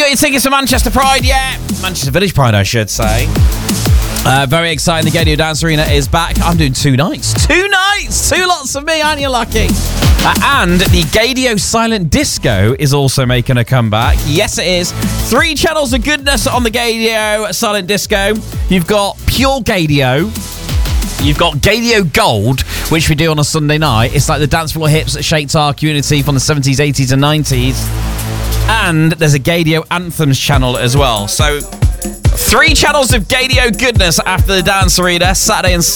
got your tickets for Manchester Pride yet? Manchester Village Pride, I should say. Very exciting. The Gaydio Dance Arena is back. I'm doing 2 nights. 2 nights! 2 lots of me, aren't you lucky? And the Gaydio Silent Disco is also making a comeback. Yes, it is. 3 channels of goodness on the Gaydio Silent Disco. You've got Pure Gaydio. You've got Gaydio Gold, which we do on a Sunday night. It's like the dance floor hits that shaped our community from the 70s, 80s and 90s. And there's a Gaydio Anthems channel as well. So 3 channels of Gaydio goodness after the Dance Arena, Saturday and